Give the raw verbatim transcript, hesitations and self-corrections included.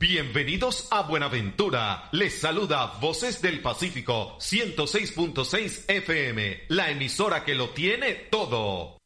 Bienvenidos a Buenaventura. Les saluda Voces del Pacífico ciento seis punto seis F M, la emisora que lo tiene todo.